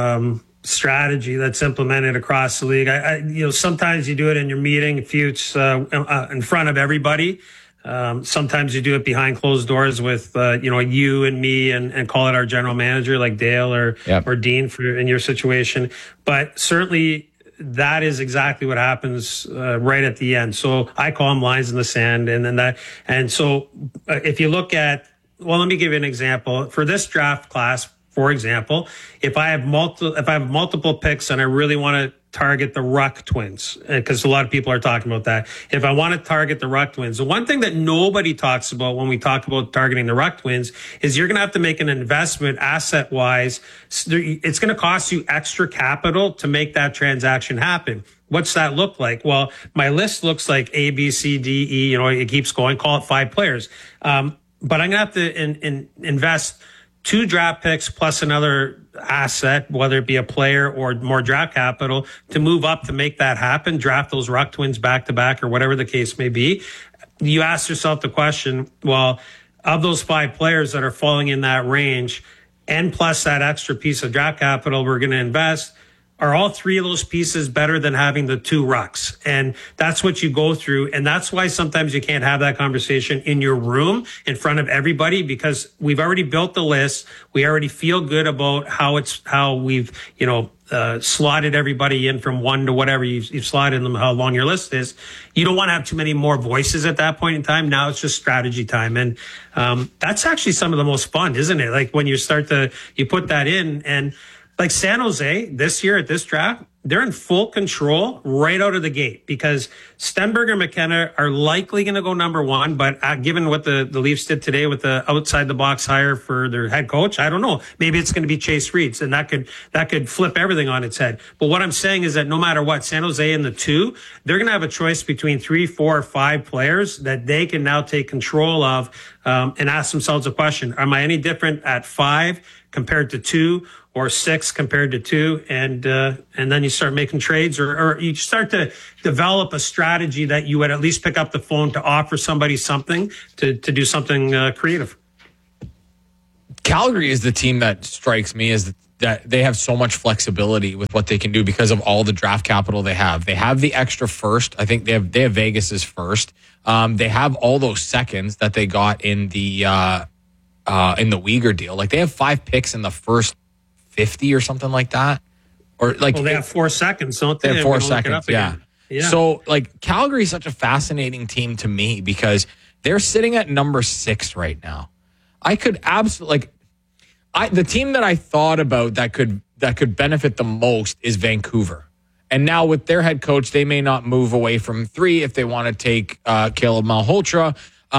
strategy that's implemented across the league. Sometimes you do it in your meeting, Fuchs, in front of everybody. Sometimes you do it behind closed doors with, you and me and call it our general manager like Dale or Dean in your situation. But certainly that is exactly what happens right at the end. So I call them lines in the sand. And so if you look at, well, let me give you an example. For this draft class, for example, if I have multiple picks and I really want to target the Ruck twins, because a lot of people are talking about that. If I want to target the Ruck twins, the one thing that nobody talks about when we talk about targeting the Ruck twins is you're going to have to make an investment asset wise. It's going to cost you extra capital to make that transaction happen. What's that look like? Well, my list looks like A, B, C, D, E, it keeps going, call it 5 players. But I'm going to have to invest 2 draft picks plus another asset, whether it be a player or more draft capital, to move up to make that happen, draft those Ruck twins back to back or whatever the case may be. You ask yourself the question, well, of those 5 players that are falling in that range and plus that extra piece of draft capital we're going to invest, are all 3 of those pieces better than having the 2 Rucks? And that's what you go through. And that's why sometimes you can't have that conversation in your room in front of everybody, because we've already built the list. We already feel good about how we've, slotted everybody in from 1 to whatever you've slotted them, how long your list is. You don't want to have too many more voices at that point in time. Now it's just strategy time. And, that's actually some of the most fun, isn't it? Like when you you put that in, and like San Jose this year at this draft, they're in full control right out of the gate, because Stenberg and McKenna are likely going to go number 1. But given what the Leafs did today with the outside the box hire for their head coach, I don't know. Maybe it's going to be Chase Reeds, and that could flip everything on its head. But what I'm saying is that no matter what, San Jose in the 2, they're going to have a choice between 3, 4, or 5 players that they can now take control of, and ask themselves a question: am I any different at 5 compared to 2? Or 6 compared to 2, and then you start making trades, or you start to develop a strategy that you would at least pick up the phone to offer somebody something to do something creative. Calgary is the team that strikes me as that they have so much flexibility with what they can do because of all the draft capital they have. They have the extra first. I think they have Vegas's first. They have all those seconds that they got in the Uyghur deal. Like, they have 5 picks in the first 50 or something like that. Or like, well, they have 4 seconds, don't they? They have 4 seconds. Yeah. Yeah. So, like, Calgary is such a fascinating team to me because they're sitting at number 6 right now. I could absolutely the team that I thought about that could benefit the most is Vancouver. And now with their head coach, they may not move away from 3 if they want to take Caleb Malhotra.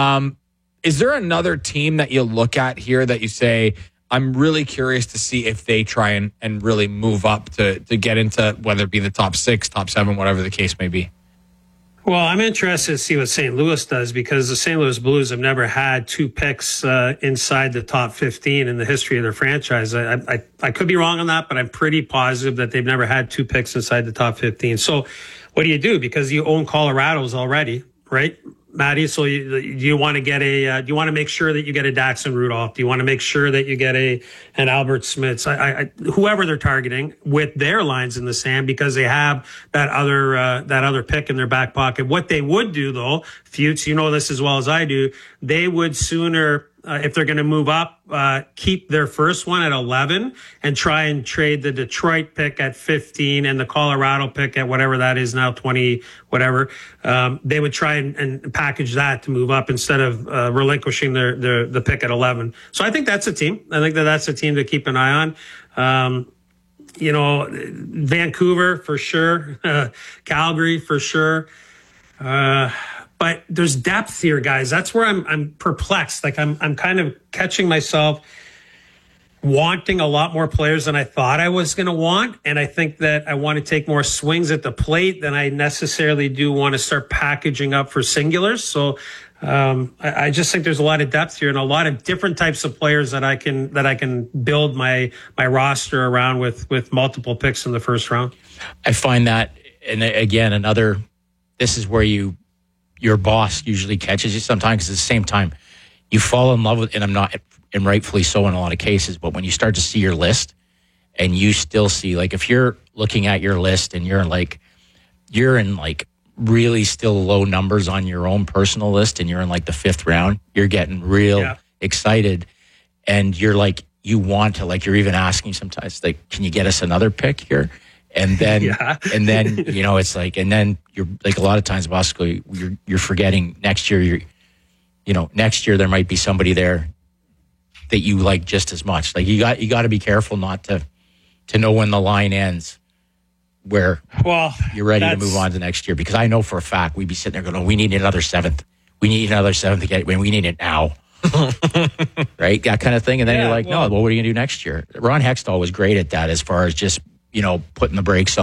Is there another team that you look at here that you say, I'm really curious to see if they try and really move up to get into whether it be the top 6, top 7, whatever the case may be? Well, I'm interested to see what St. Louis does because the St. Louis Blues have never had 2 picks inside the top 15 in the history of their franchise. I could be wrong on that, but I'm pretty positive that they've never had 2 picks inside the top 15. So what do you do? Because you own Colorado's already, right, Maddie? So do you want to get do you want to make sure that you get a Daxon Rudolph? Do you want to make sure that you get an Albert Smiths? Whoever they're targeting with their lines in the sand because they have that other pick in their back pocket. What they would do though, Futes, you know this as well as I do, they would sooner, if they're going to move up, keep their first one at 11 and try and trade the Detroit pick at 15 and the Colorado pick at whatever that is now, 20, whatever. They would try and package that to move up instead of relinquishing the pick at 11. So I think that's a team. I think that's a team to keep an eye on. Vancouver for sure, Calgary for sure. But there's depth here, guys. That's where I'm perplexed. Like I'm kind of catching myself wanting a lot more players than I thought I was going to want. And I think that I want to take more swings at the plate than I necessarily do want to start packaging up for singulars. So I just think there's a lot of depth here and a lot of different types of players that I can build my roster around with multiple picks in the first round. I find that, and again, this is where your boss usually catches you sometimes, because at the same time you fall in love with, and rightfully so in a lot of cases, but when you start to see your list and you still see, like, if you're looking at your list and you're in really still low numbers on your own personal list and you're in like the 5th round, you're getting real excited and you're like, you want to, like, you're even asking sometimes, like, can you get us another pick here? And then, it's like, and then you're like, a lot of times, Bosco, you're forgetting next year, next year there might be somebody there that you like just as much. Like, you got to be careful not to know when the line ends where you're ready to move on to next year. Because I know for a fact we'd be sitting there going, we need another 7th. We need another 7th to get it when we need it now. Right? That kind of thing. And then you're like, what are you going to do next year? Ron Hextall was great at that as far as just, putting the brakes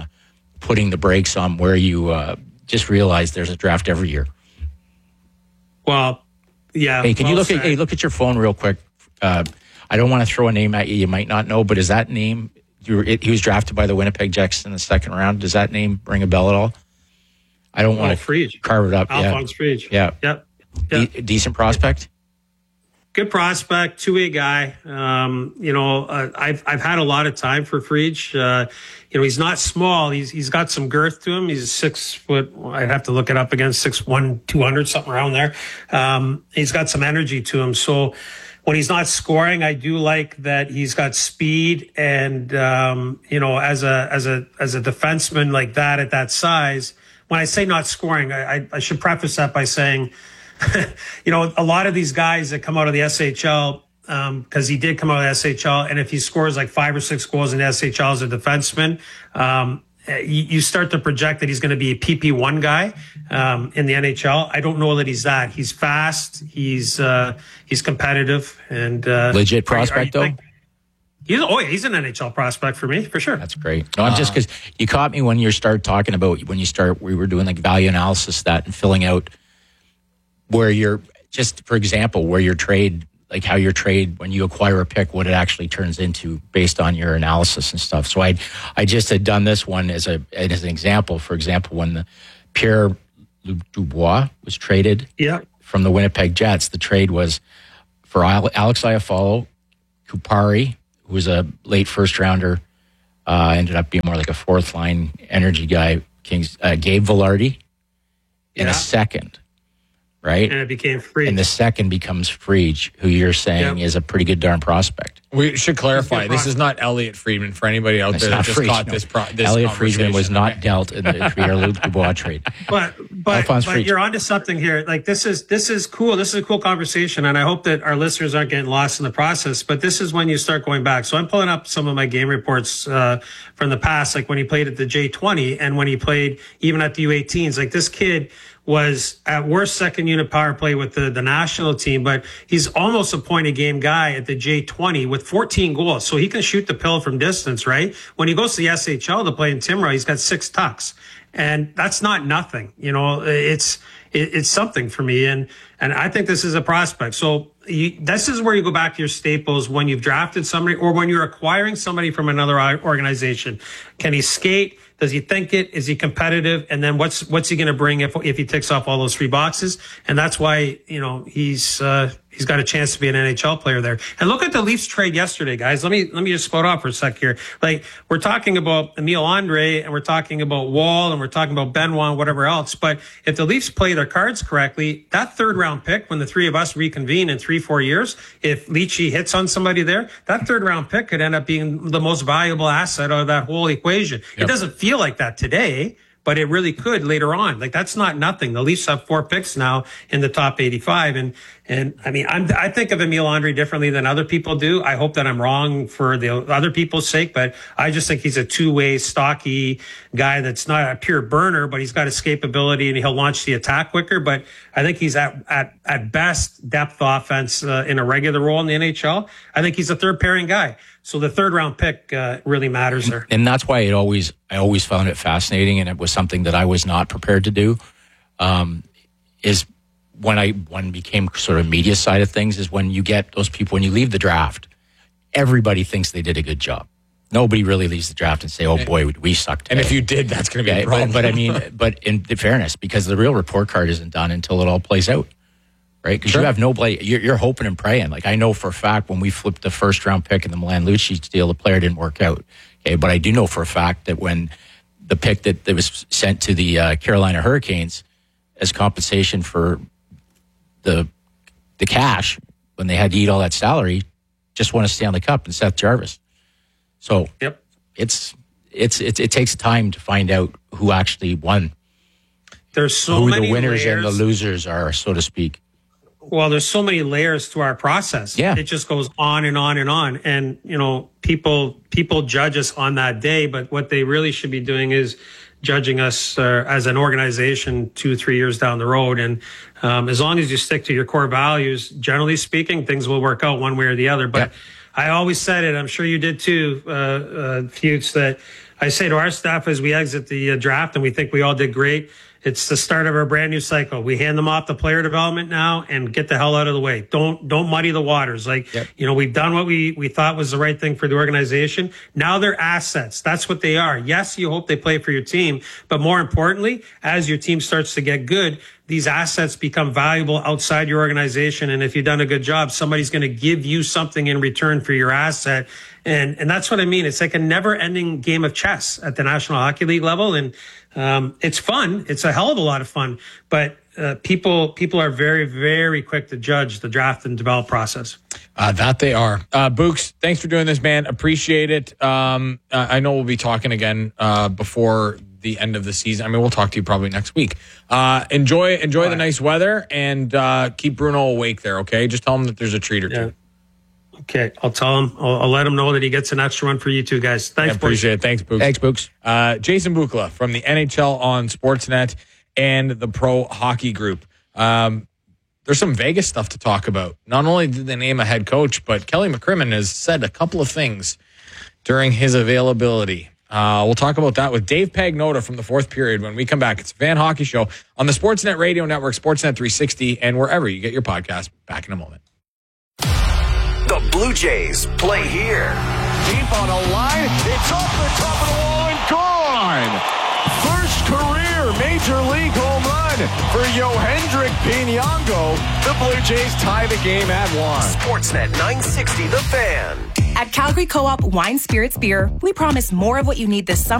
on where you just realize there's a draft every year. Well, yeah. Hey, can you look at your phone real quick? I don't want to throw a name at you. You might not know, but is that name, he was drafted by the Winnipeg Jets in the 2nd round. Does that name ring a bell at all? I don't want to carve it up. Alphonse Friedge. Yeah. Yep. Decent prospect. Good prospect, two-way guy. I've had a lot of time for Friedge. He's not small. He's got some girth to him. He's 6 foot. I'd have to look it up again. 6'1", 200, something around there. He's got some energy to him. So when he's not scoring, I do like that he's got speed. And as a defenseman like that at that size, when I say not scoring, I should preface that by saying, a lot of these guys that come out of the SHL, because he did come out of the SHL, and if he scores like 5 or 6 goals in the SHL as a defenseman, you start to project that he's going to be a PP1 guy in the NHL. I don't know that he's that. He's fast. He's competitive and legit prospect though. He's an NHL prospect for me, for sure. That's great. No, I'm just because you caught me when you started talking about we were doing like value analysis and filling out where you're, just for example, where your trade like how your trade, when you acquire a pick, what it actually turns into based on your analysis and stuff. So I just had done this one as an example. For example, when the Pierre Dubois was traded from the Winnipeg Jets, the trade was for Alex Iafallo, Kupari, who was a late first rounder, ended up being more like a fourth line energy guy, Kings, Gabe Velarde, in a second. Right? And it became Fried. And the second becomes Fried, who you're saying is a pretty good darn prospect. We should clarify, this is not Elliot Friedman for anybody out there that just caught this Elliot Friedman was not dealt in the Pierre-Luc Dubois trade. But you're onto something here. Like this is cool. This is a cool conversation, and I hope that our listeners aren't getting lost in the process. But this is when you start going back. So I'm pulling up some of my game reports from the past, like when he played at the J20 and when he played even at the U18s. Like this kid was at worst second unit power play with the national team, but he's almost a point a game guy at the J20 with 14 goals. So he can shoot the pill from distance, right? When he goes to the SHL to play in Timrå, he's got 6 tucks. And that's not nothing. You know, it's something for me. And I think this is a prospect. So this is where you go back to your staples when you've drafted somebody or when you're acquiring somebody from another organization. Can he skate? Does he think it? Is he competitive? And then what's he going to bring if he ticks off all those 3 boxes? And that's why, you know, he's got a chance to be an NHL player there. And look at the Leafs trade yesterday, guys. Let me just spot off for a sec here. Like, we're talking about Emile Andre and we're talking about Wall and we're talking about Benoit and whatever else. But if the Leafs play their cards correctly, that 3rd round pick, when the 3 of us reconvene in 3-4 years, if Leachy hits on somebody there, that 3rd round pick could end up being the most valuable asset out of that whole equation. Yep. It doesn't feel like that today, but it really could later on. Like, that's not nothing. The Leafs have 4 picks now in the top 85. And I mean, I think of Emile Andre differently than other people do. I hope that I'm wrong for the other people's sake, but I just think he's a 2-way, stocky guy that's not a pure burner, but he's got escapability and he'll launch the attack quicker. But I think he's at best depth offense in a regular role in the NHL. I think he's a 3rd pairing guy. So the 3rd round pick really matters there. And that's why I always found it fascinating, and it was something that I was not prepared to do, is when it became sort of media side of things, is when you get those people, when you leave the draft, everybody thinks they did a good job. Nobody really leaves the draft and say, oh boy, we sucked today. And if you did, that's going to be a problem. But I mean, but in fairness, because the real report card isn't done until it all plays out. Right? Because you have no play. You're hoping and praying. Like, I know for a fact when we flipped the 1st round pick in the Milan Lucic deal, the player didn't work out. Okay. But I do know for a fact that when the pick that was sent to the Carolina Hurricanes as compensation for the cash, when they had to eat all that salary, just won a Stanley Cup, and Seth Jarvis. So it takes time to find out who actually won. There's so who many the winners layers. and the losers are, so to speak. Well, there's so many layers to our process. Yeah. It just goes on and on and on. And, you know, people judge us on that day, but what they really should be doing is judging us as an organization 2-3 years down the road. And as long as you stick to your core values, generally speaking, things will work out one way or the other. But I always said it, I'm sure you did too, Fuchs, that I say to our staff as we exit the draft and we think we all did great, it's the start of our brand new cycle. We hand them off to player development now and get the hell out of the way. Don't muddy the waters. Like, you know, we've done what we thought was the right thing for the organization. Now they're assets. That's what they are. Yes, you hope they play for your team, but more importantly, as your team starts to get good, these assets become valuable outside your organization. And if you've done a good job, somebody's going to give you something in return for your asset. And that's what I mean. It's like a never ending game of chess at the National Hockey League level. And, it's fun. It's a hell of a lot of fun, but, people are very, very quick to judge the draft and develop process. That they are. Books, thanks for doing this, man. Appreciate it. I know we'll be talking again, before the end of the season. I mean, we'll talk to you probably next week. Enjoy the nice weather and, keep Bruno awake there. Okay. Just tell him that there's a treat or two. Okay, I'll tell him. I'll let him know that he gets an extra one for you two guys. Thanks, appreciate it. Thanks, Books. Thanks, Books. Jason Bukala from the NHL on Sportsnet and the Pro Hockey Group. There's some Vegas stuff to talk about. Not only did they name a head coach, but Kelly McCrimmon has said a couple of things during his availability. We'll talk about that with Dave Pagnotta from the 4th period when we come back. It's a Fan Hockey Show on the Sportsnet Radio Network, Sportsnet 360, and wherever you get your podcast. Back in a moment. Blue Jays play here. Deep on a line. It's off the top of the wall and gone. First career Major League home run for Yohendrick Pinango. The Blue Jays tie the game at 1. Sportsnet 960, The Fan. At Calgary Co-op Wine Spirits Beer, we promise more of what you need this summer